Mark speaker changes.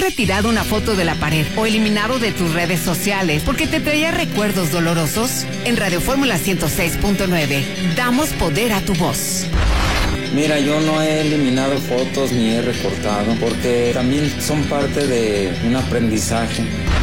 Speaker 1: retirado una foto de la pared o eliminado de tus redes sociales porque te traía recuerdos dolorosos? En Radio Fórmula 106.9, damos poder a tu voz.
Speaker 2: Mira, yo no he eliminado fotos ni he recortado porque también son parte de un aprendizaje.